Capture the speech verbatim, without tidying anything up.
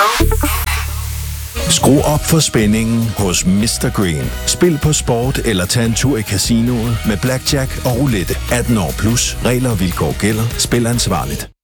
Skru op for spændingen hos mister Green. Spil på sport eller tag en tur i casinoet med blackjack og roulette. atten år plus. Regler og vilkår gælder. Spil ansvarligt.